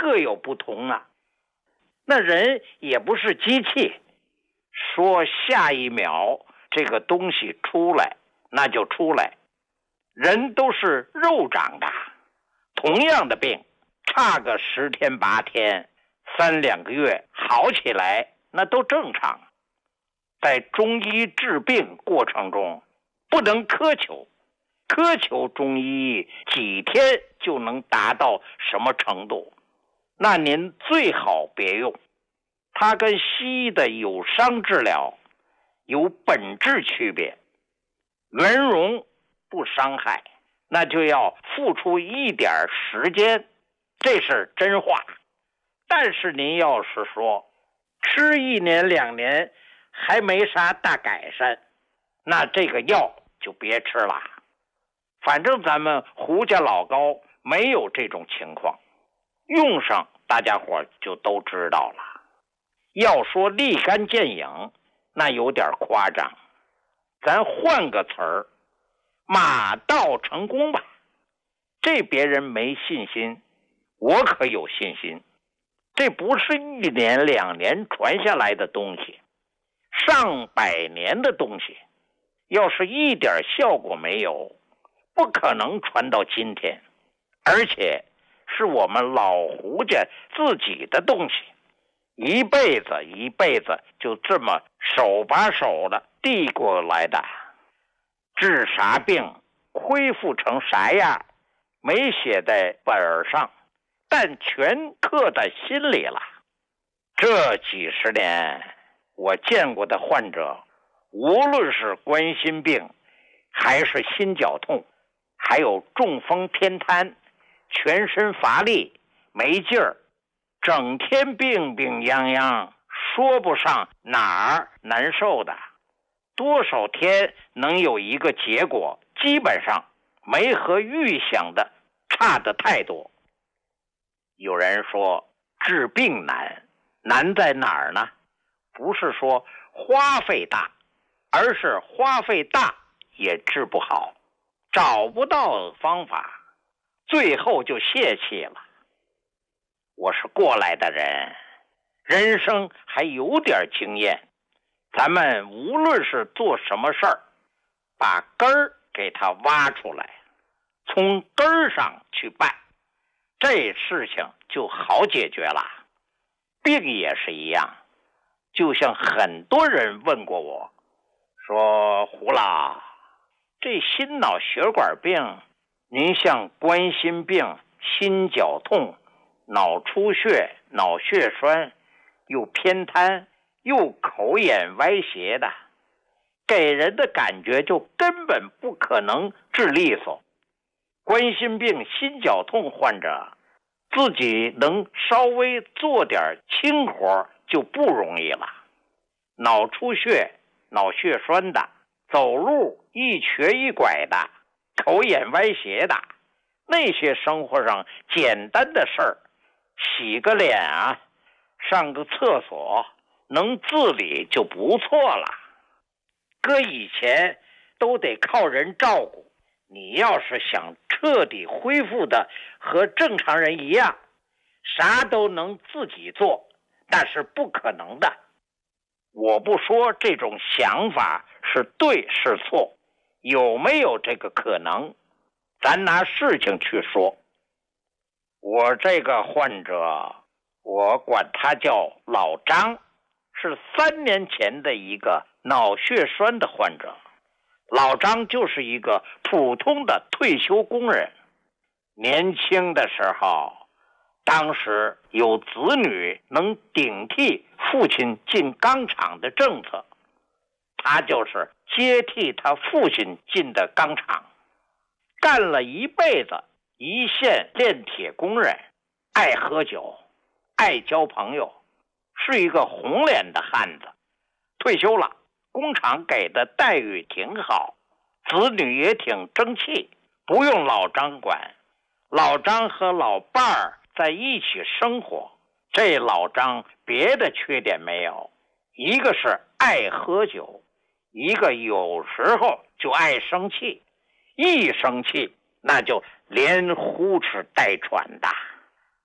各有不同啊。那人也不是机器，说下一秒这个东西出来那就出来。人都是肉长的，同样的病差个10天8天3、2个月好起来那都正常。在中医治病过程中不能苛求中医几天就能达到什么程度，那您最好别用。它跟西医的有伤治疗有本质区别，圆融不伤害，那就要付出一点时间，这是真话。但是您要是说吃1年2年还没啥大改善，那这个药就别吃了。反正咱们胡家老高没有这种情况，用上大家伙就都知道了。要说立竿见影那有点夸张，咱换个词儿，马到成功吧。这别人没信心，我可有信心。这不是1年2年传下来的东西，上百年的东西，要是一点效果没有，不可能传到今天。而且是我们老胡家自己的东西，一辈子就这么手把手的递过来的。治啥病恢复成啥样没写在本上，但全刻在心里了。这几十年我见过的患者，无论是冠心病还是心绞痛，还有中风偏瘫，全身乏力没劲儿，整天病病殃殃，说不上哪儿难受的，多少天能有一个结果，基本上没和预想的差得太多。有人说治病难在哪儿呢？不是说花费大，而是花费大也治不好，找不到方法，最后就泄气了。我是过来的人，人生还有点经验，咱们无论是做什么事儿，把根儿给它挖出来，从根儿上去办，这事情就好解决了。病也是一样，就像很多人问过我，说胡老，这心脑血管病，您像冠心病、心绞痛、脑出血、脑血栓，又偏瘫，又口眼歪斜的，给人的感觉就根本不可能治利索。冠心病、心绞痛患者自己能稍微做点轻活就不容易了。脑出血、脑血栓的，走路一瘸一拐的，口眼歪斜的，那些生活上简单的事儿，洗个脸啊，上个厕所，能自理就不错了。搁以前都得靠人照顾，你要是想彻底恢复的和正常人一样，啥都能自己做，那是不可能的。我不说这种想法是对是错，有没有这个可能，咱拿事情去说。我这个患者，我管他叫老张，是3年前的一个脑血栓的患者。老张就是一个普通的退休工人，年轻的时候，当时有子女能顶替父亲进钢厂的政策，他就是接替他父亲进的钢厂，干了一辈子一线炼铁工人，爱喝酒，爱交朋友，是一个红脸的汉子。退休了，工厂给的待遇挺好，子女也挺争气，不用老张管。老张和老伴儿在一起生活，这老张别的缺点没有，一个是爱喝酒，一个有时候就爱生气，一生气那就连呼哧带喘的。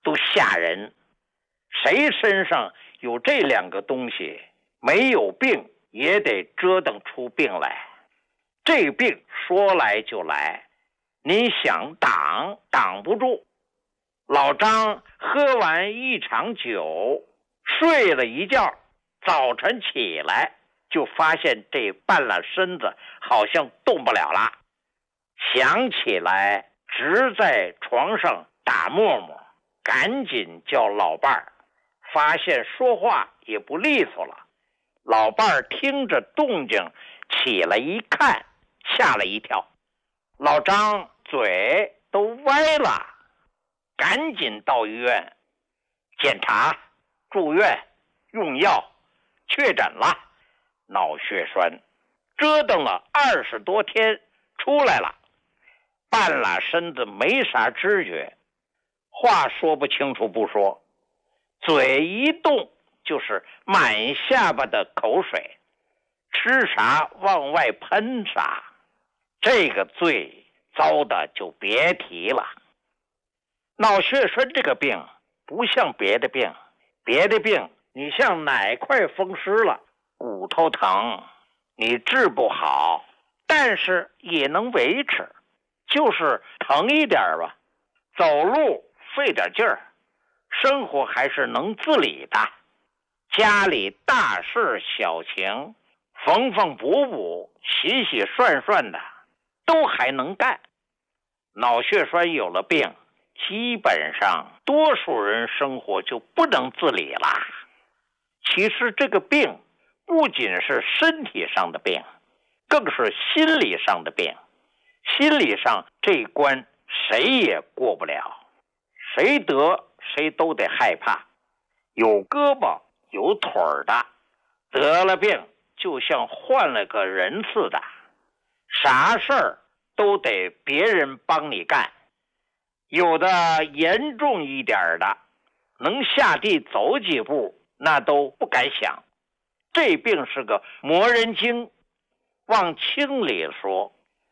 都吓人。谁身上有这两个东西，没有病也得折腾出病来。这病说来就来，你想挡不住。老张喝完一场酒，睡了一觉，早晨起来就发现这半拉身子好像动不了了，想起来直在床上打沫沫，赶紧叫老伴儿，发现说话也不利索了。老伴儿听着动静起来一看，吓了一跳，老张嘴都歪了，赶紧到医院检查、住院、用药，确诊了脑血栓，折腾了20多天出来了，半拉身子没啥知觉，话说不清楚不说，嘴一动就是满下巴的口水，吃啥往外喷啥，这个最糟的就别提了。脑血栓这个病不像别的病，别的病你像哪块风湿了，骨头疼，你治不好，但是也能维持，就是疼一点吧，走路费点劲儿，生活还是能自理的，家里大事小情，缝缝补补，洗洗涮涮的，都还能干。脑血栓有了病，基本上多数人生活就不能自理了。其实这个病不仅是身体上的病，更是心理上的病。心理上这一关谁也过不了，谁得谁都得害怕。有胳膊有腿的，得了病就像换了个人似的，啥事儿都得别人帮你干。有的严重一点的，能下地走几步那都不敢想。这病是个磨人精，往轻里说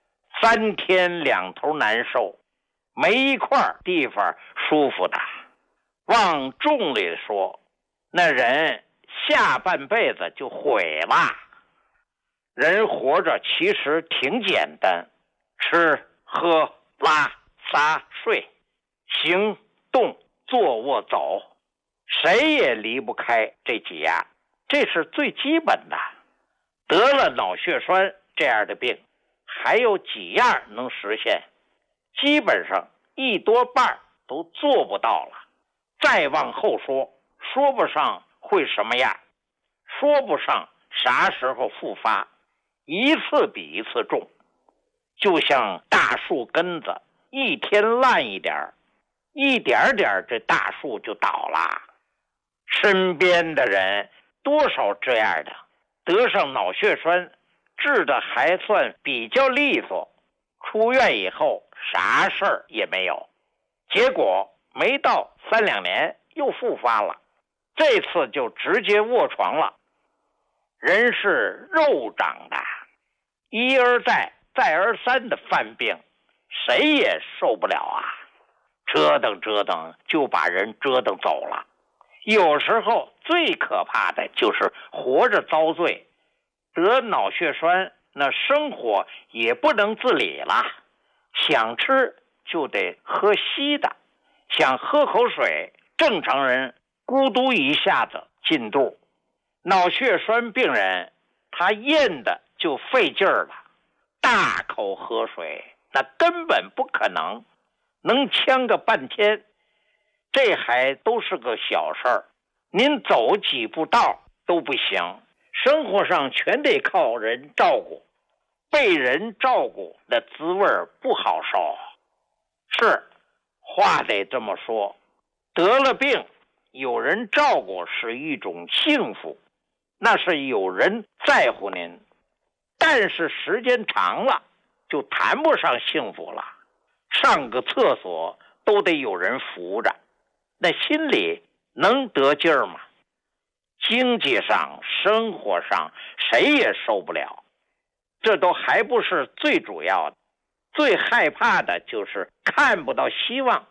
，3天2头难受，没一块地方舒服的。往重里说，那人下半辈子就毁了。人活着其实挺简单，吃喝拉撒睡，行动坐卧走，谁也离不开这几样，这是最基本的。得了脑血栓这样的病，还有几样能实现，基本上一多半都做不到了。再往后说，说不上会什么样，说不上啥时候复发，一次比一次重，就像大树根子，一天烂一点，一点点这大树就倒了。身边的人多少这样的，得上脑血栓，治的还算比较利索，出院以后啥事儿也没有，结果没到3、2年又复发了，这次就直接卧床了。人是肉长的，一而再再而三的犯病，谁也受不了啊，折腾折腾就把人折腾走了。有时候最可怕的就是活着遭罪，得脑血栓那生活也不能自理了，想吃就得喝稀的，想喝口水，正常人咕嘟一下子进肚。脑血栓病人他咽的就费劲儿了，大口喝水那根本不可能，能呛个半天。这还都是个小事儿，您走几步道都不行，生活上全得靠人照顾，被人照顾的滋味不好受。是，话得这么说，得了病有人照顾是一种幸福，那是有人在乎您，但是时间长了就谈不上幸福了，上个厕所都得有人扶着，那心里能得劲儿吗？经济上生活上谁也受不了，这都还不是最主要的，最害怕的就是看不到希望，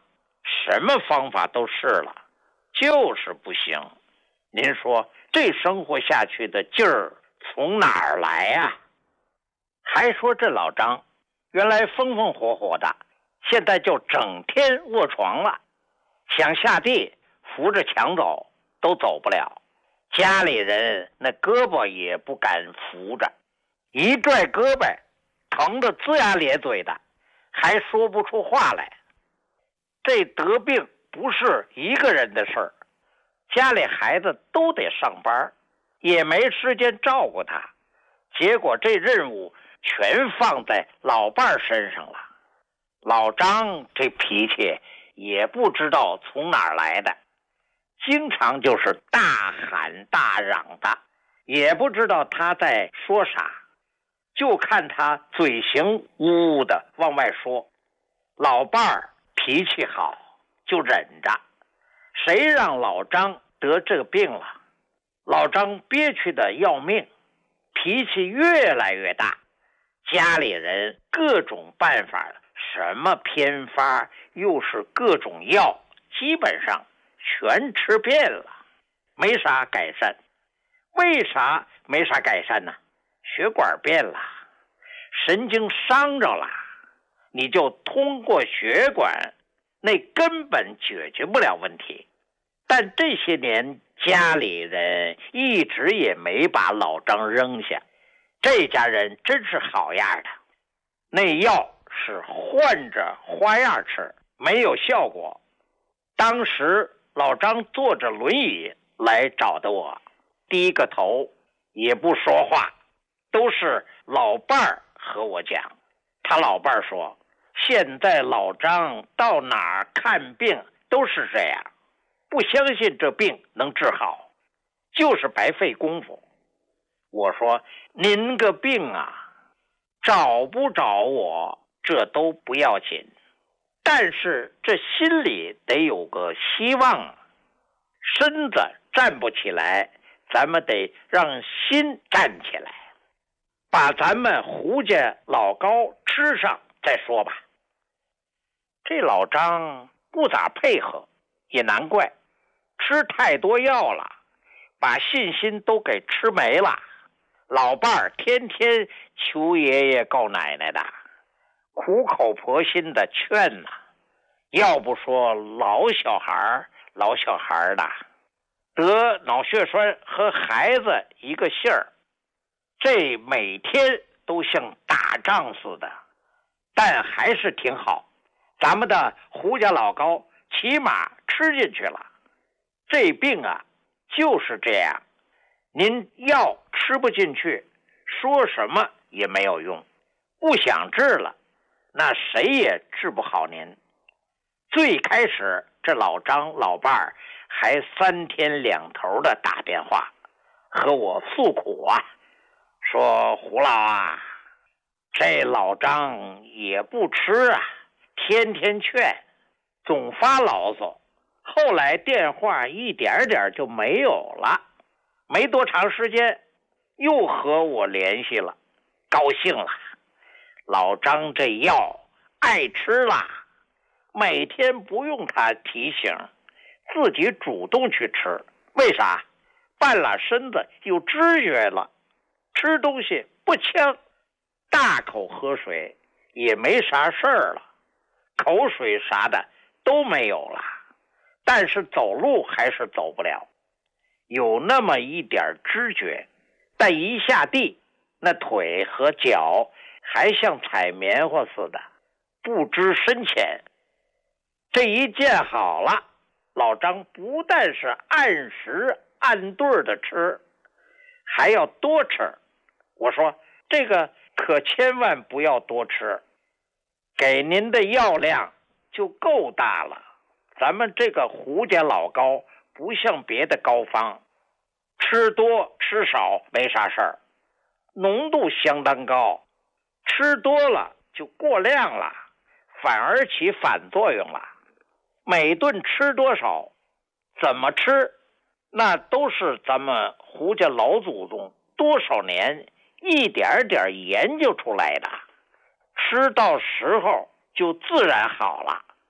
什么方法都试了，就是不行。您说这生活下去的劲儿从哪儿来呀？还说这老张原来风风火火的，现在就整天卧床了，想下地扶着墙走都走不了，家里人那胳膊也不敢扶着，一拽胳膊疼得龇牙咧嘴的，还说不出话来。这得病不是一个人的事儿，家里孩子都得上班，也没时间照顾他，结果这任务全放在老伴身上了。老张这脾气也不知道从哪儿来的，经常就是大喊大嚷的，也不知道他在说啥，就看他嘴型呜呜的往外说。老伴儿脾气好，就忍着。谁让老张得这个病了？老张憋屈的要命，脾气越来越大，家里人各种办法，什么偏方又是各种药，基本上全吃遍了，没啥改善。为啥没啥改善呢？血管变了，神经伤着了，你就通过血管，那根本解决不了问题。但这些年家里人一直也没把老张扔下，这家人真是好样的。那药是换着花样吃，没有效果。当时老张坐着轮椅来找的我，低个头也不说话，都是老伴儿和我讲。他老伴儿说，现在老张到哪儿看病都是这样，不相信这病能治好，就是白费功夫。我说，您个病啊，找不着我这都不要紧，但是这心里得有个希望，身子站不起来，咱们得让心站起来，把咱们胡家老高吃上再说吧。这老张不咋配合，也难怪，吃太多药了，把信心都给吃没了。老伴儿天天求爷爷告奶奶的，苦口婆心的劝呐，要不说老小孩的得脑血栓和孩子一个姓儿，这每天都像打仗似的，但还是挺好。咱们的胡家老高起码吃进去了。这病啊就是这样，您药吃不进去，说什么也没有用，不想治了，那谁也治不好您。最开始这老张老伴儿还3天2头的打电话和我诉苦啊，说胡老啊，这老张也不吃啊，天天劝，总发牢骚，后来电话一点点就没有了。没多长时间又和我联系了，高兴了，老张这药爱吃了，每天不用他提醒，自己主动去吃。为啥？半拉身子有知觉了，吃东西不呛，大口喝水也没啥事儿了，口水啥的都没有了，但是走路还是走不了，有那么一点知觉，但一下地，那腿和脚还像踩棉花似的，不知深浅。这一见好了，老张不但是按时按对的吃，还要多吃。我说这个可千万不要多吃，给您的药量就够大了。咱们这个胡家老高不像别的膏方，吃多吃少没啥事儿，浓度相当高，吃多了就过量了，反而起反作用了。每顿吃多少，怎么吃，那都是咱们胡家老祖宗多少年一点点研究出来的，吃到时候就自然好了。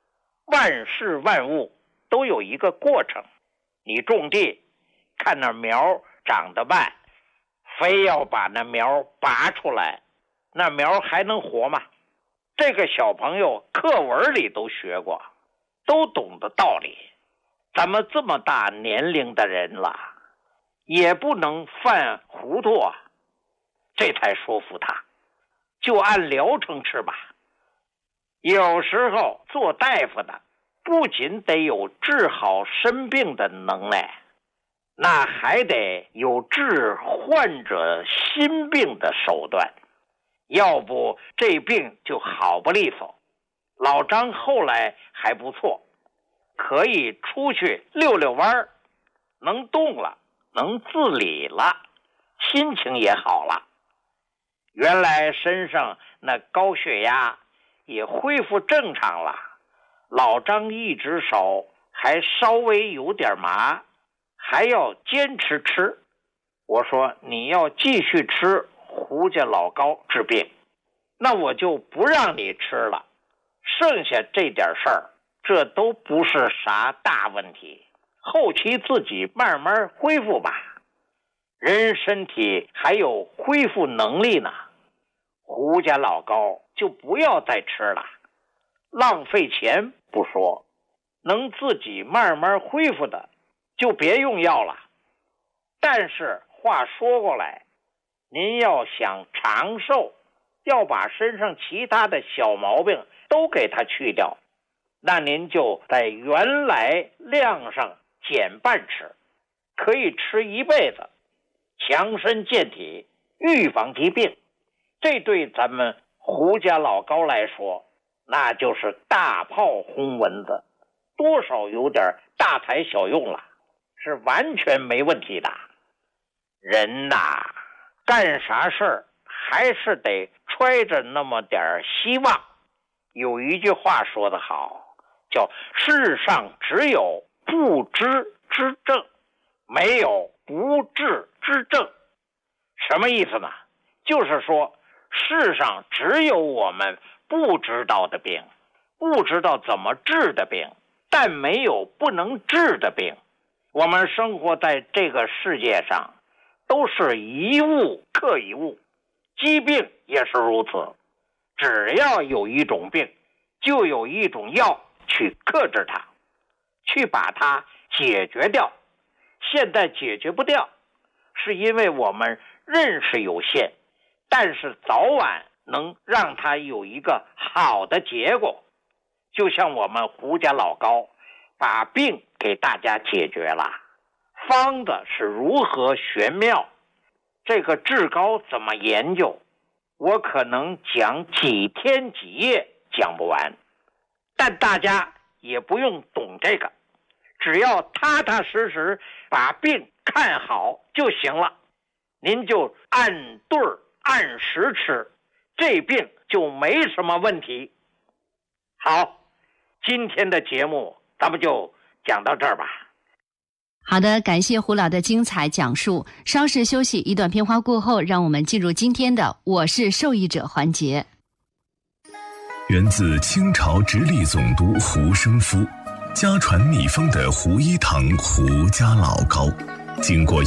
万事万物都有一个过程。你种地，看那苗长得慢，非要把那苗拔出来，那苗还能活吗？这个小朋友课文里都学过，都懂得道理。咱们这么大年龄的人了，也不能犯糊涂啊。这才说服他，就按疗程吃吧。有时候做大夫的不仅得有治好生病的能耐，那还得有治患者心病的手段，要不这病就好不利索。老张后来还不错，可以出去溜溜弯，能动了，能自理了，心情也好了。原来身上那高血压也恢复正常了，老张一只手还稍微有点麻，还要坚持吃。我说你要继续吃胡家老高治病，那我就不让你吃了。剩下这点事儿，这都不是啥大问题，后期自己慢慢恢复吧。人身体还有恢复能力呢，胡家老高就不要再吃了，浪费钱不说，能自己慢慢恢复的就别用药了。但是话说过来，您要想长寿，要把身上其他的小毛病都给它去掉，那您就在原来量上减半吃，可以吃一辈子，强身健体，预防疾病。这对咱们胡家老高来说，那就是大炮轰蚊子，多少有点大材小用了，是完全没问题的。人呐，干啥事儿还是得揣着那么点希望。有一句话说得好，叫世上只有不知之症，没有不治之症。什么意思呢？就是说世上只有我们不知道的病，不知道怎么治的病，但没有不能治的病。我们生活在这个世界上，都是一物克一物，疾病也是如此。只要有一种病，就有一种药去克制它，去把它解决掉。现在解决不掉，是因为我们认识有限，但是早晚能让它有一个好的结果。就像我们胡家老高把病给大家解决了，方子是如何玄妙，这个治高怎么研究，我可能讲几天几夜讲不完。但大家也不用懂这个，只要踏踏实实把病看好就行了。您就按对儿按时吃，这病就没什么问题。好，今天的节目咱们就讲到这儿吧。 好的，感谢胡老的精彩讲述。稍事休息，一段片花过后，让我们进入今天的我是受益者环节。 源自清朝直隶总督胡生夫，家传秘方的胡一堂胡家老高，经过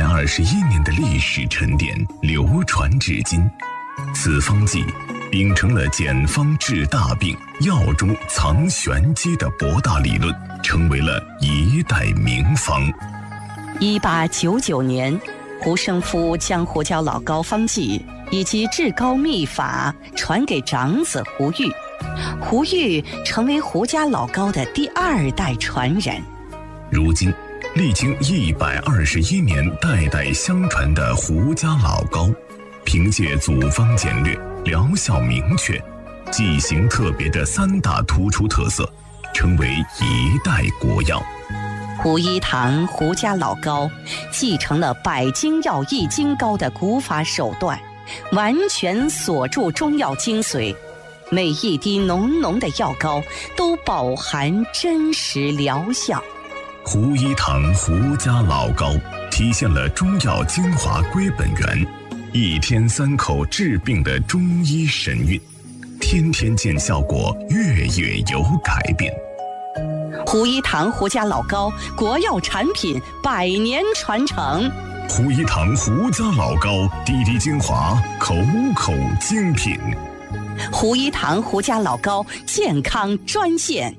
121年的历史沉淀，流传至今。此方剂秉承了简方治大病、药中藏玄机的博大理论，成为了一代名方。 1899年，胡生夫将胡家老高方剂以及治高秘法传给长子胡玉，胡玉成为胡家老高的第2代传人。 如今历经121年代代相传的胡家老高，凭借组方简略、疗效明确、剂型特别的3大突出特色，成为一代国药。 胡一堂胡家老高继承了百金药一金膏的古法手段，完全锁住中药精髓，每一滴浓浓的药膏都饱含真实疗效。 胡一堂胡家老高体现了中药精华归本源，一天3口治病的中医神韵，天天见效果，月月有改变。 胡一堂胡家老高，国药产品100年传承。 胡一堂胡家老高，滴滴精华，口口精品。 胡一堂胡家老高健康专线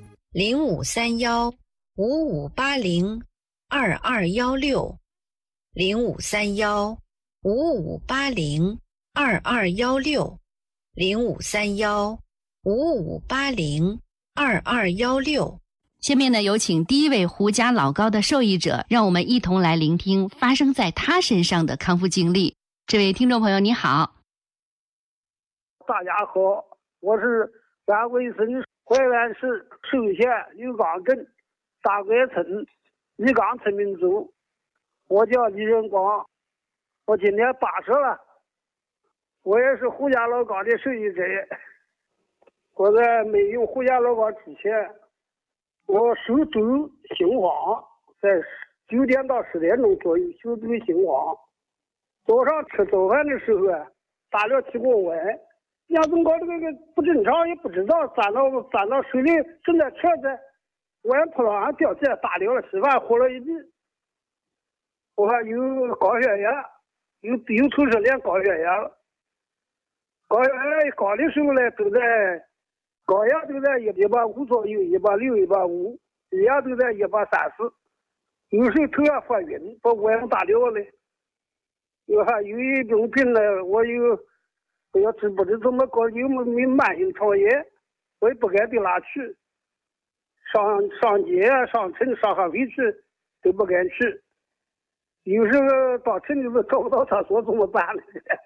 ，053155802216，053155802216。下面呢，有请第一位胡家老高的受益者，让我们一同来聆听发生在他身上的康复经历。这位听众朋友，你好。 大家好，我是安徽省怀远市寿县玉岗镇大拐村玉岗村民族，我叫李仁光，我今年80了，我也是胡家老高的受益者。我在没有胡家老高之前，我手抖心慌，在9点到10点钟左右手抖心慌。早上吃早饭的时候打了体过温，呀，怎么搞这个不正常也不知道，站到水里正在车在温扑浪上掉下来，打掉了吃饭活了一地。我还有高血压，有头是连高血压了。高血压高的时候呢，都在高压都在150左右，160、150，低压都在130。有时候头也发晕，把温打掉了。还有一种病呢，我要知不知怎么搞，有没慢性肠炎，我也不敢到哪去，上街上城上下回去都不敢去。有时候到城里头找不到厕所怎么办呢？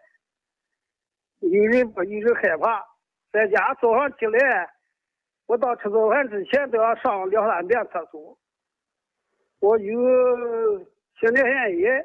有人害怕，在家早上起来，我到吃早饭之前都要上2、3遍厕所。我有前列腺炎，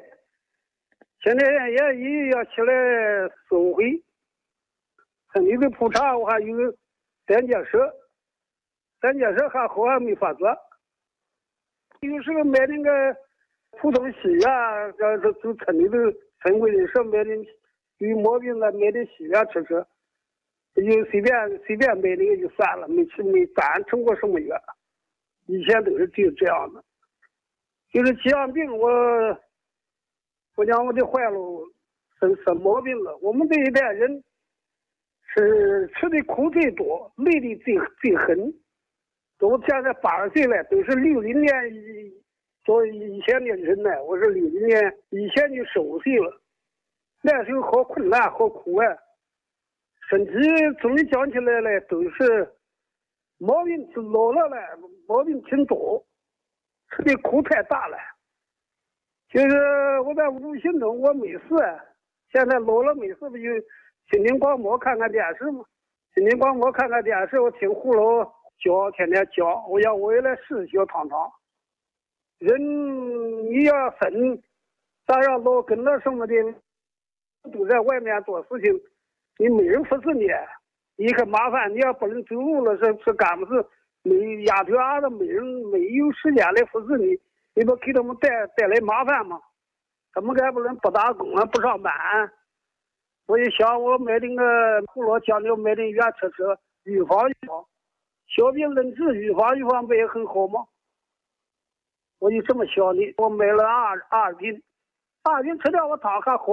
一要起来4、5回。身体的普查我还有胆结石还好，还没发作。有时候买那个普通西药，就村里头村规的说买的有毛病了，买点西药吃，就随便买那个就算了，没敢吃过什么药。以前都是这样的，就是这样病我讲我的坏了，生毛病了。我们这一代人是吃的苦最多，累的最狠。都现在80岁了，都是60年做以前的人呢。我是60年以前就15岁了，那时候好困难，好苦啊。身体怎么讲起来呢，都是毛病老了呢，毛病挺多，吃的苦太大了。就是我在无形中我没事，现在老了没事不就心灵广播看看电视吗？心灵广播看看电视，我听胡老教，天天教，我也来试小尝尝。人你要生，咱要老跟了什么的，都在外面做事情，你没人服侍你，你很麻烦。你要不能走路了，是干不是没丫头伢子，没有时间来服侍你，你不给他们带来麻烦吗？他们还不能不打工啊，不上班。我一想，我买那个胡老讲究买点原车预防，小病能治，预防不也很好吗？我就这么想的。我买了2瓶吃掉我汤还好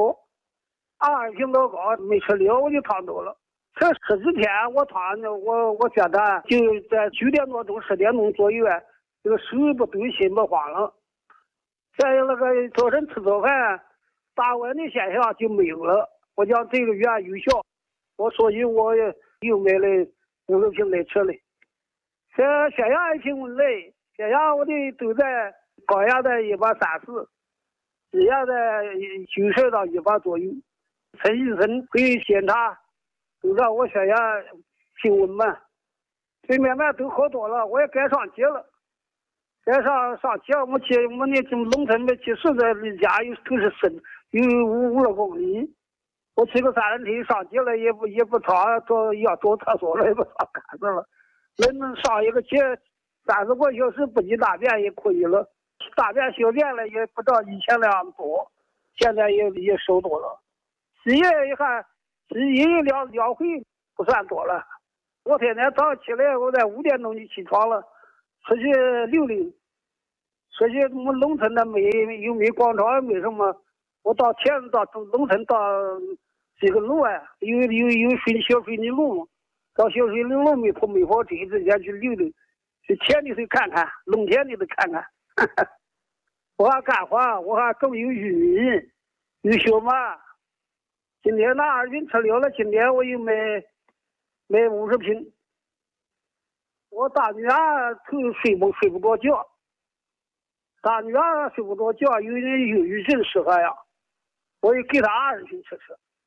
，2瓶老高没吃了我就烫到了。这10几天我烫呢，我觉得就在9点多钟10点钟左右这个手不抖心不慌了。再有那个早晨吃早饭打温的现象就没有了。我讲这个药有效，所以我又买了5、6瓶来吃了。这血压一瓶稳累，血压我的都在高压在130，低压在90到100左右。陈医生会检查，都让我血压平稳嘛。这慢慢都好多了，我也该上街了。该上街，我那农村的去实在离家都是深，有5、6公里。我骑个3轮车上街了，也不长，要找厕所了，也不上干子了。能上一个街30多小时不挤大便也可以了，大便小便了也不照以前那样多，现在也少多了。洗夜一看，洗2回不算多了。我天天早上起来，我在5点钟就起床了， 出去溜溜，出去我们农村的又没广场，没什么。我到农村到这个路啊，有小水泥路嘛，到小水泥路没跑车之前去溜溜，去田里头看看，农田里头看看。我还干活，我还种有玉米，有小麦。今天那2斤吃了了，今天我又买50瓶。我大女儿睡不着觉，大女儿睡不着觉，有点忧郁症适合呀，我又给她20瓶吃。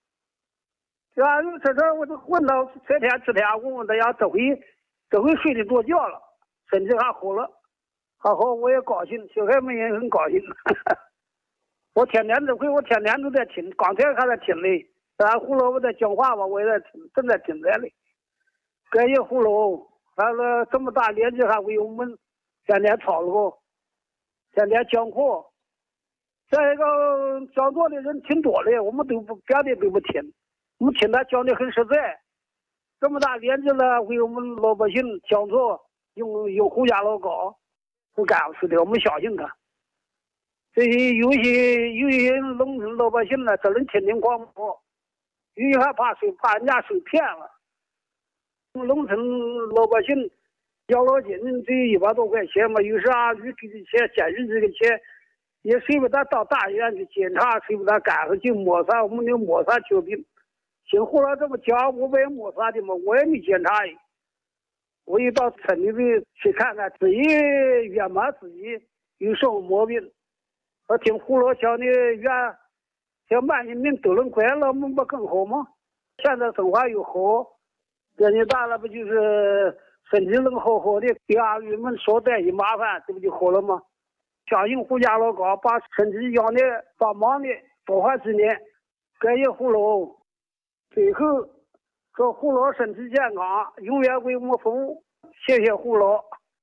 这我就问到这天我问他呀，这回睡得着觉了，身体还好了，还好我也高兴，小孩们也很高兴。我天天都在听，刚才还在听嘞，咱胡老我在讲话吧，我也在听，正在听着嘞。感谢胡老，他说这么大年纪还为我们天天操劳，天天讲课。再一个讲座的人挺多的，我们别的都不听，我们听他讲的很实在。这么大年纪了，为我们老百姓讲座，用胡家老高，不干事的，我们相信他。这些有些农村老百姓呢，只能听广播，有些还怕人家受骗了。农村老百姓养老金这100多块钱嘛，有时啊就给这钱减去这个钱，也谁不得到大医院去检查，谁不得赶上去抹杀，我们就抹杀救病。听胡老这么讲，我也抹杀的嘛，我也没检查，我也到村里头去看看，自己圆满自己有什么毛病。我听胡老讲的像慢性病都能管了，我们不更好吗？现在生活又好，年纪大了不就是身体能好好的，给俺女们少带些麻烦，这不就好了吗？相信胡家老高把身体养的帮忙的多花几年，感谢胡老。最后祝胡老身体健康，永远为我们服务。谢谢胡老。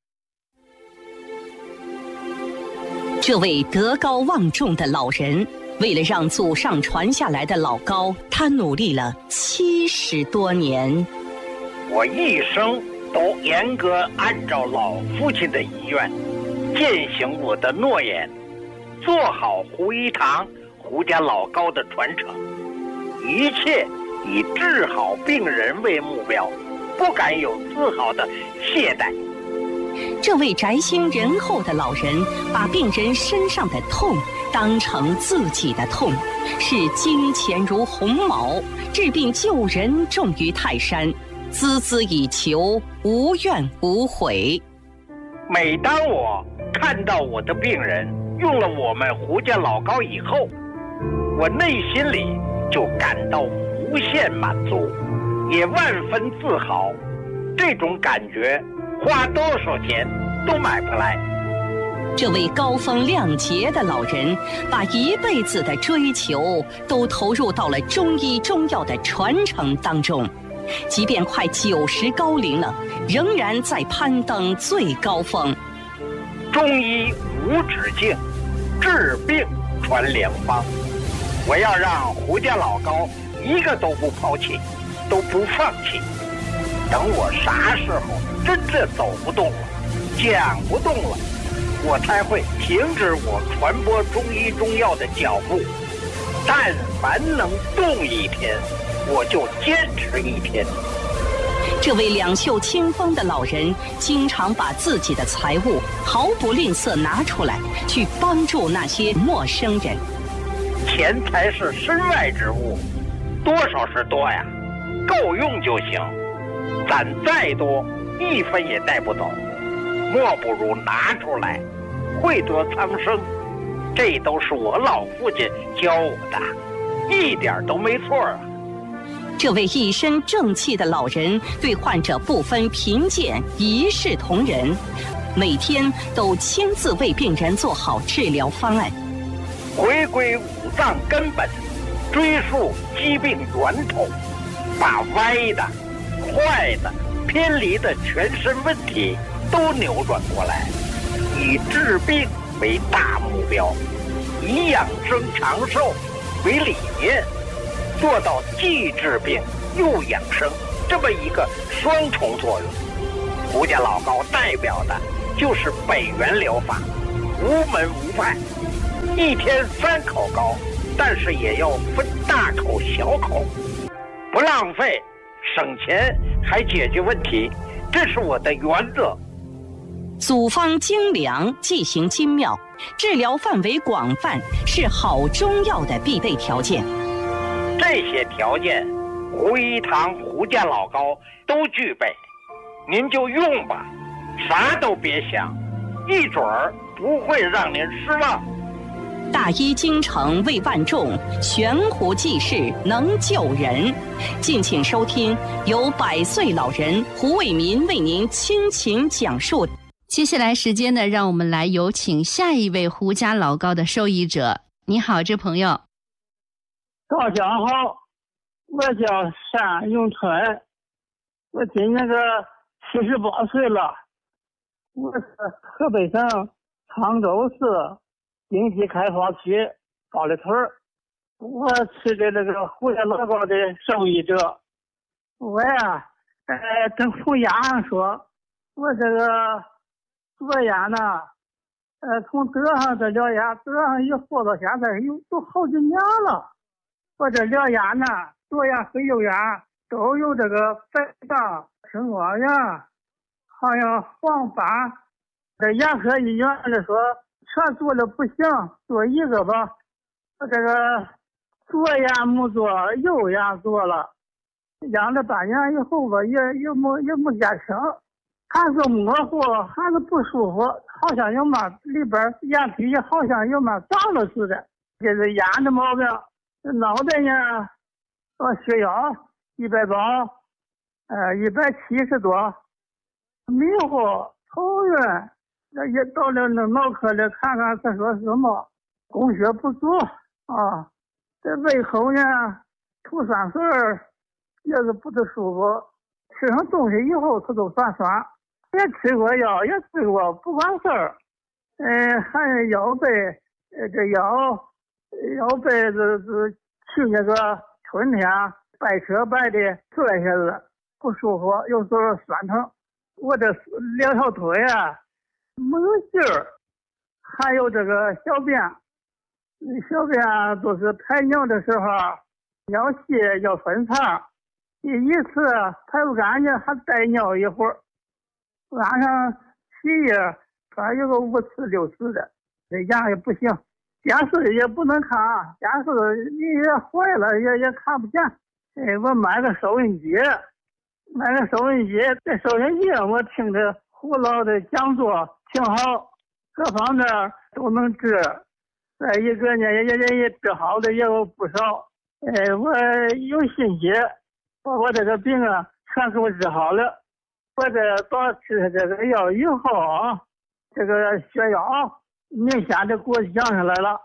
这位德高望重的老人，为了让祖上传下来的老高，他努力了70多年。 我一生都严格按照老父亲的遗愿，践行我的诺言，做好胡一堂胡家老高的传承，一切以治好病人为目标，不敢有丝毫的懈怠。 这位宅心仁厚的老人，把病人身上的痛当成自己的痛，视金钱如鸿毛，治病救人重于泰山，孜孜以求，无怨无悔。 每当我看到我的病人用了我们胡家老高以后，我内心里就感到无限满足，也万分自豪。这种感觉花多少钱都买不来。 这位高风亮节的老人，把一辈子的追求都投入到了中医中药的传承当中，即便快90高龄了，仍然在攀登最高峰。 中医无止境，治病传良方。我要让胡家老高一个都不抛弃，都不放弃。等我啥时候真正走不动了，讲不动了，我才会停止我传播中医中药的脚步。但凡能动一天，我就坚持一天。 这位两袖清风的老人，经常把自己的财物毫不吝啬拿出来，去帮助那些陌生人。 钱财是身外之物，多少是多呀，够用就行。攒再多，1分也带不走，莫不如拿出来，惠泽苍生。这都是我老父亲教我的，一点都没错啊。 这位一身正气的老人，对患者不分贫贱，一视同仁，每天都亲自为病人做好治疗方案。 回归五脏根本，追溯疾病源头，把歪的、坏的、偏离的全身问题都扭转过来，以治病为大目标，以养生长寿为理念，做到既治病又养生这么一个双重作用。胡家老高代表的就是北元疗法，无门无派，一天3口膏，但是也要分大口小口，不浪费，省钱还解决问题，这是我的原则。 组方精良，剂型精妙，治疗范围广泛，是好中药的必备条件。 这些条件，胡一堂胡家老膏都具备，您就用吧，啥都别想，一准儿不会让您失望。 大医精诚为万众，悬壶济世能救人。敬请收听由100岁老人胡伟民为您倾情讲述。 接下来时间呢，让我们来有请下一位胡家老膏的受益者。你好，这朋友。 大家好，我叫单永春，我今年78岁了，我是河北省沧州市经济开发区高丽屯，我是这个胡家老膏的受益者。我呀，跟胡家说，我这个左眼呢，从得上这两眼，得上以后到现在都好几年了。我这两眼呢，左眼和右眼都有这个白障、青光眼，好像黄斑。这眼科医院的说全做了不行，做一个吧。我这个左眼没做，右眼做了，养了半年以后吧，也没见成。还是模糊，还是不舒服，好像有嘛里边眼皮好像有嘛长了似的，这是眼的毛病。脑袋呢，血压180， 170多，迷糊头晕，那也到了那脑科里看看，他说什么供血不足啊，这胃口呢吐酸水，也是不太舒服，吃上东西以后他都酸酸。也吃过药，也吃过不管事儿，还有腰背，这腰背是去那个春天掰车掰的摔下子不舒服，有时候酸疼。我这2条腿啊没有劲儿，还有这个小便都是排尿的时候尿稀要分肠，第一次排不干净还带尿一会儿。晚上洗夜，还有个5次6次的，这眼也不行，电视也不能看，电视你也坏了，也看不见。我买个收音机，这收音机我听着胡老的讲座挺好，各方面都能治。再一个呢，也治好的也有不少。我有信心，把我这个病啊全给我治好了。我这到吃这个药以后啊，这个血压明显的给我降下来了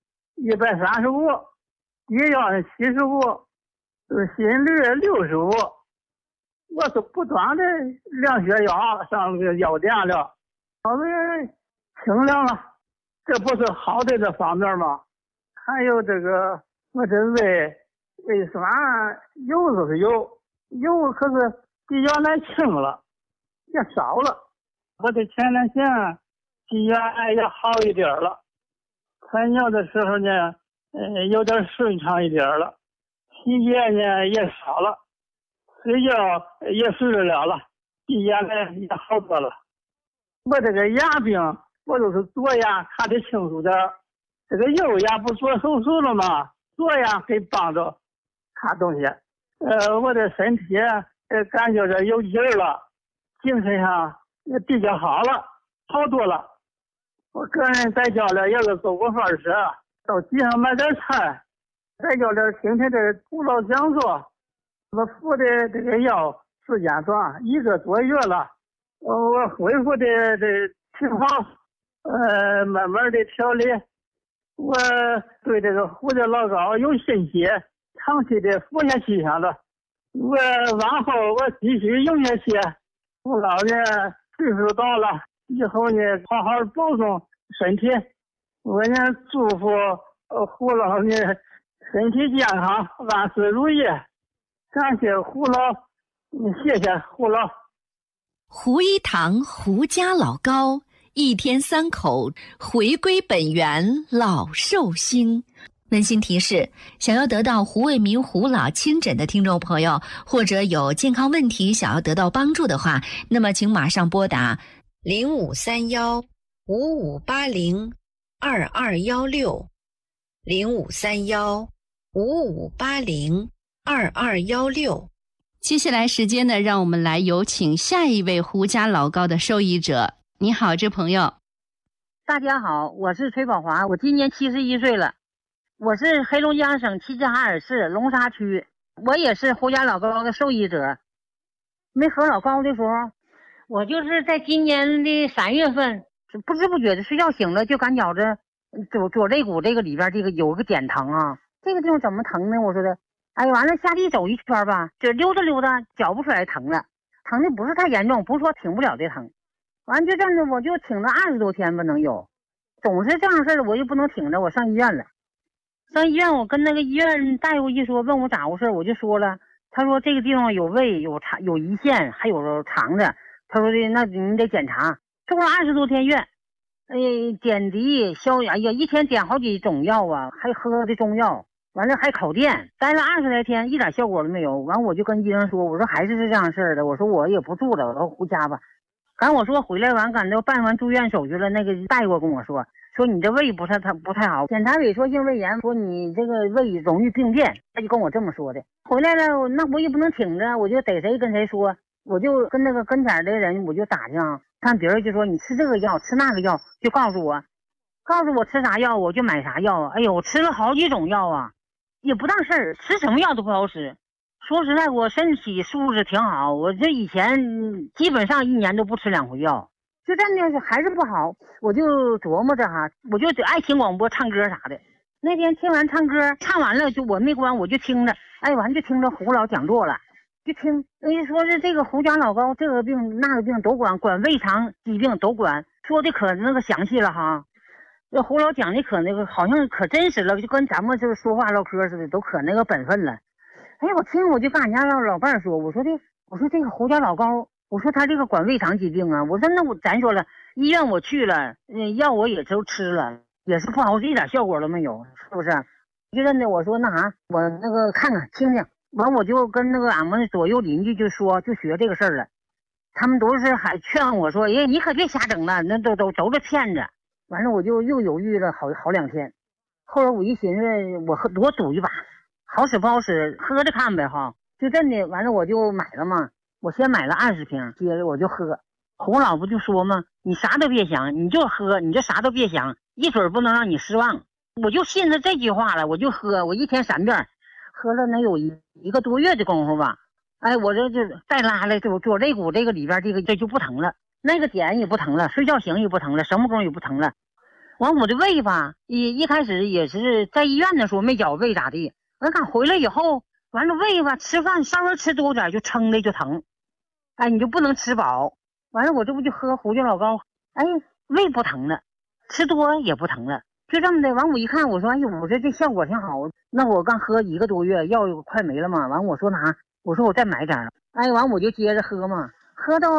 ，135，低压是75，心率65。我是不断的量血压上个药店了，稍微清凉了，这不是好的这方面吗？还有这个我这胃酸有是有，可是比原来轻了，也少了。我的前列腺比原来也好一点了，排尿的时候呢，有点顺畅一点了，体液呢也少了，睡觉也睡得了，比原来也好多了。我这个眼病，我都是左眼看得清楚点，这个右眼不做手术了吗？左眼可以帮着看东西。我的身体感觉着有劲儿了，精神上也比较好了，好多了。我个人在家里也是做过饭吃，到集上买点菜，在家里听听这胡老讲座。我服的这个药时间短，1个多月了，我恢复的挺好，慢慢的调理。我对这个胡家老膏有信心，长期的服下去了。我往后我继续用下去。我老呢岁数到了，以后呢好好保重身体。我呢祝福胡老呢身体健康，万事如意。感谢胡老，谢谢胡老。 胡一堂胡家老膏一天3口，回归本源，老寿星。温馨提示：想要得到胡卫民胡老亲诊的听众朋友，或者有健康问题想要得到帮助的话，那么请马上拨打0531-5580-2216，0531-5580-2216。接下来时间呢，让我们来有请下一位胡家老高的受益者。你好，这朋友。 大家好，我是崔宝华，我今年71岁了。我是黑龙江省齐齐哈尔市龙沙区，我也是胡家老高的受益者。没喝老高的时候，我就是在今年的3月份，不知不觉的睡觉醒了，就感觉着左肋骨这个里边这个有个点疼啊。这个地方怎么疼呢？我说的，哎，完了下地走一圈吧，就溜达溜达，脚不出来疼了，疼的不是太严重，不是说挺不了的疼。完就这样的，我就挺了20多天吧，能有，总是这样事儿，我又不能挺着，我上医院了。上医院，我跟那个医院大夫一说，问我咋回事，我就说了，他说这个地方有胃，有胰腺，还有肠子。他说的那你得检查，住了20多天院，点滴消炎，哎呀，一天点好几种药啊，还喝的中药，完了还烤电，待了20来天，一点效果都没有。完我就跟医生说，我说还是这样事儿的，我说我也不住了，我说回家吧。赶我说回来完，赶到办完住院手续了，那个大夫跟我说你这胃不太好，检查萎缩性胃炎，说你这个胃容易病变，他就跟我这么说的。回来了，那我也不能挺着，我就逮谁跟谁说，我就跟那个跟前的人我就打听，看别人就说你吃这个药吃那个药，就告诉我吃啥药我就买啥药。哎呦，我吃了好几种药啊，也不当事儿，吃什么药都不好使。说实在，我身体素质挺好，我这以前基本上1年都不吃2回药。就真的是还是不好，我就琢磨着哈，我就爱听广播唱歌啥的。那天听完唱歌，唱完了就我没关，我就听着，完就听着胡老讲座了，就听，说是这个胡家老高这个病那个病都管胃肠疾病都管，说的可那个详细了哈。这胡老讲的可那个好像可真实了，就跟咱们就是说话唠嗑似的，都可那个本分了。我听我就跟俺家老伴说，我说这个胡家老高。我说他这个管胃肠疾病啊，我说那咱说了，医院我去了，药我也都吃了，也是不好使，一点效果都没有，是不是？就真的我说那啥，我那个看看听听，完我就跟那个俺们左右邻居就学这个事儿了，他们都是还劝我说，你可别瞎整了，那都是骗子。完了我就又犹豫了好2天，后来我一寻思，我赌一把，好使不好使，喝着看呗哈，就真的完了我就买了嘛。我先买了20瓶，接着我就喝。胡老不就说吗？你啥都别想，你就喝，你就啥都别想，一准不能让你失望。我就信着这句话了，我就喝，我一天3遍，喝了能有一个多月的功夫吧。我这就再拉了，左肋骨这个里边这就不疼了，那个点也不疼了，睡觉醒也不疼了，什么功也不疼了。完我的胃吧，一开始也是在医院的时候没觉胃咋地，完赶回来以后，完了胃吧，吃饭稍微吃多点就撑的就疼。你就不能吃饱，完了我这不就喝胡家老高，胃不疼了，吃多也不疼了，就这么的。完我一看，我说我这效果挺好，那我刚喝1个多月，药快没了嘛。完我说我说我再买点，完我就接着喝嘛，喝到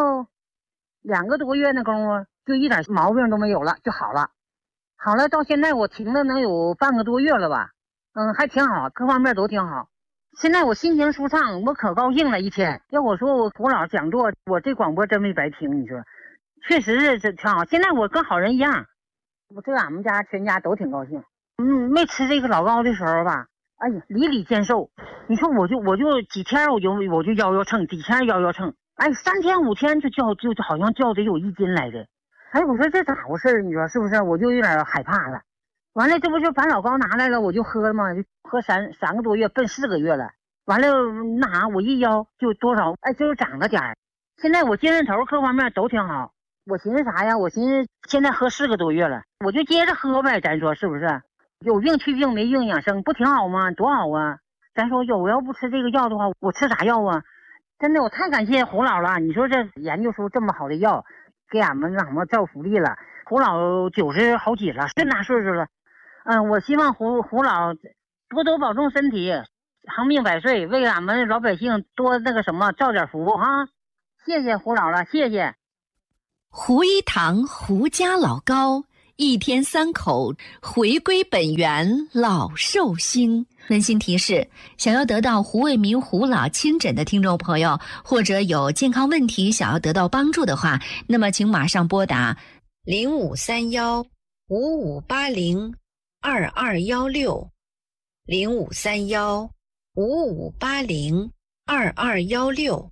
2个多月那功夫，就一点毛病都没有了，就好了。好了，到现在我停了能有半个多月了吧，还挺好，各方面都挺好。现在我心情舒畅，我可高兴了一天。要我说我胡老讲座，我这广播真没白听。你说，确实是这挺好。现在我跟好人一样，俺们家全家都挺高兴。没吃这个老高的时候吧，里里见瘦。你说我就几天我就腰秤，几天腰秤，3天5天就好像掉得有1斤来的。我说这咋回事？你说是不是？我就有点害怕了。完了，这不就把老高拿来了，我就喝嘛，就喝3个多月，奔4个月了。完了我一腰就多少，就是长了点儿。现在我精神头各方面都挺好。我寻思啥呀？我寻思现在喝4个多月了，我就接着喝呗。咱说是不是？有病去病，没病养生，不挺好吗？多好啊！咱说我要不吃这个药的话，我吃啥药啊？真的，我太感谢胡老了。你说这研究出这么好的药，给俺们造福利了。胡老90好几了，这大岁数了。我希望胡老多多保重身体，长命百岁，为俺们老百姓多那个什么造点福哈。谢谢胡老了，谢谢。 胡一堂胡家老高，一天3口，回归本源老寿星。温馨提示：想要得到胡卫民胡老亲诊的听众朋友，或者有健康问题想要得到帮助的话，那么请马上拨打0531-5580-2216 0531-5580-2216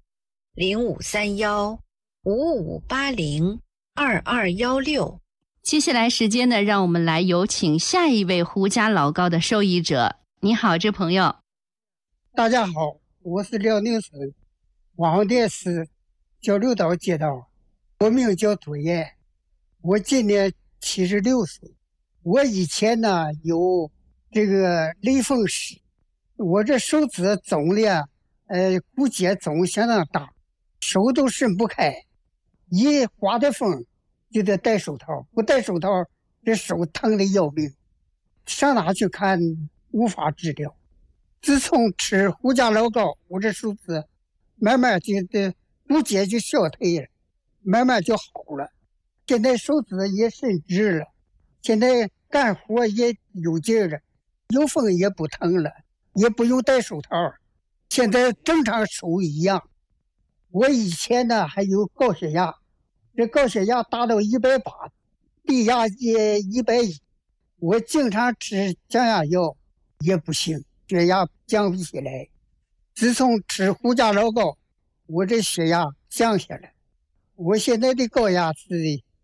0531-5580-2216。 接下来时间呢，让我们来有请下一位胡家老高的受益者。你好，这朋友。 大家好，我是辽宁省王店市交流道街道，我名叫杜岩，我今年76岁。我以前呢有这个类风湿，我这手指肿的骨节肿相当大，手都伸不开，一刮的风就得戴手套，不戴手套这手疼的要命，上哪去看无法治疗。自从吃胡家老膏，我这手指慢慢就骨节就消退了，慢慢就好了。现在手指也伸直了，现在干活也有劲了，有风也不疼了，也不用戴手套，现在正常手一样。我以前呢还有高血压，这高血压达到180，低压也110，我经常吃降压药也不行，血压降不下来。自从吃胡家老膏，我这血压降下来，我现在的高压是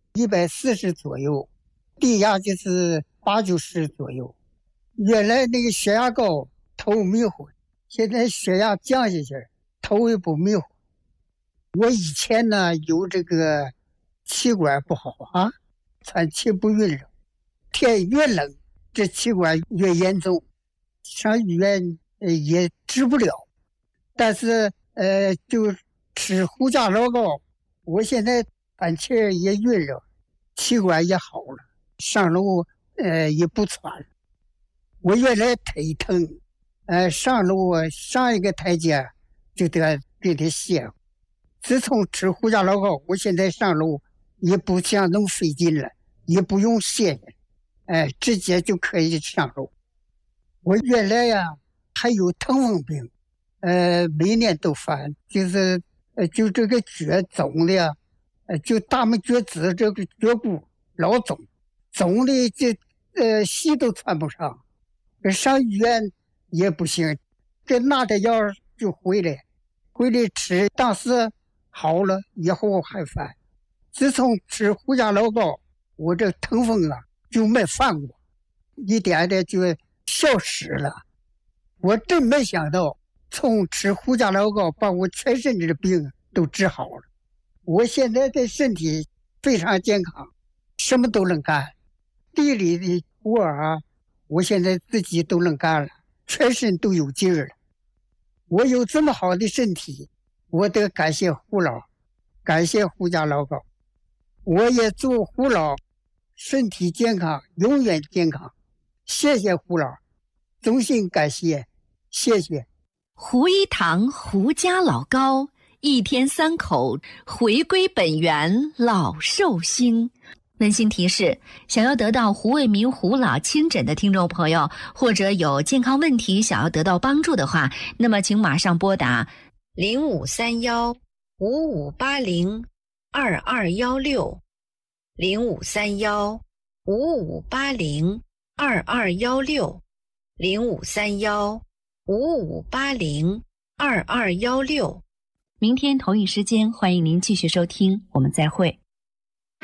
140左右，低压就是80-90左右。原来那个血压高头迷糊，现在血压降下去，头也不迷糊。我以前呢有这个气管不好啊，喘气不匀了，天越冷这气管越严重，上医院也治不了。但是就吃胡家老膏，我现在喘气也匀了，气管也好了，上楼也不喘了。我原来腿疼，上楼上一个台阶就得给它卸。自从吃胡家老膏，我现在上楼也不像那么费劲了，也不用卸，直接就可以上楼。我原来呀还有疼风病，每年都犯，就是就这个脚肿的，就大拇脚趾这个脚骨老肿，肿的这鞋都穿不上，上医院也不行，这拿点药就回来吃，当时好了以后还犯。自从吃胡家老膏，我这疼风啊就没犯过，一点点就消失了。我真没想到从吃胡家老膏把我全身的病都治好了。我现在的身体非常健康，什么都能干，地里的活啊我现在自己都能干了，全身都有劲儿了。我有这么好的身体，我得感谢胡老，感谢胡家老膏。我也祝胡老身体健康，永远健康。谢谢胡老，衷心感谢，谢谢。 胡一堂胡家老膏，一天3口，回归本源老寿星。温馨提示：想要得到胡卫民胡老亲诊的听众朋友，或者有健康问题想要得到帮助的话，那么请马上拨打 0531-5580-2216 0531-5580-2216 0531-5580-2216。 明天同一时间，欢迎您继续收听，我们再会。